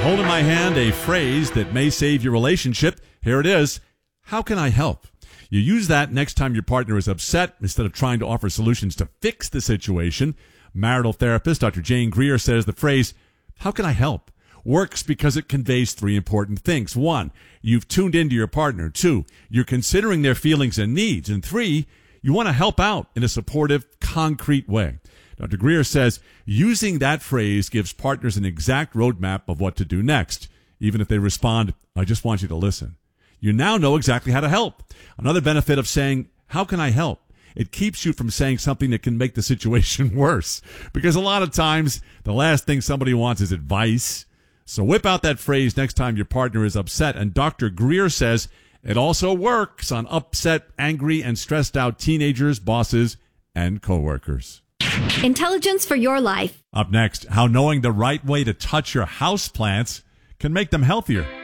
Hold in my hand a phrase that may save your relationship. Here it is. How can I help? You use that next time your partner is upset instead of trying to offer solutions to fix the situation. Marital therapist Dr. Jane Greer says the phrase, how can I help, works because it conveys three important things. 1, you've tuned into your partner. 2, you're considering their feelings and needs. And 3, you want to help out in a supportive, concrete way. Dr. Greer says using that phrase gives partners an exact roadmap of what to do next. Even if they respond, I just want you to listen. You now know exactly how to help. Another benefit of saying, how can I help? It keeps you from saying something that can make the situation worse. Because a lot of times, the last thing somebody wants is advice. So whip out that phrase next time your partner is upset. And Dr. Greer says it also works on upset, angry, and stressed out teenagers, bosses, and coworkers. Intelligence for your life. Up next, how knowing the right way to touch your houseplants can make them healthier.